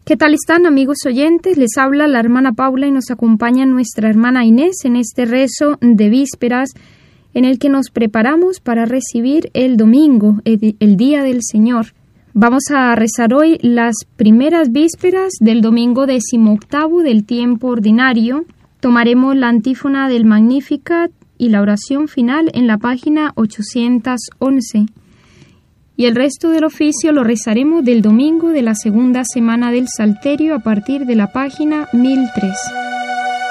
¿Qué tal están, amigos oyentes? Les habla la hermana Paula y nos acompaña nuestra hermana Inés en este rezo de vísperas en el que nos preparamos para recibir el domingo, el Día del Señor. Vamos a rezar hoy las primeras vísperas del domingo 18º del tiempo ordinario. Tomaremos la antífona del Magnificat y la oración final en la página 811. Y el resto del oficio lo rezaremos del domingo de la segunda semana del Salterio a partir de la página 1003.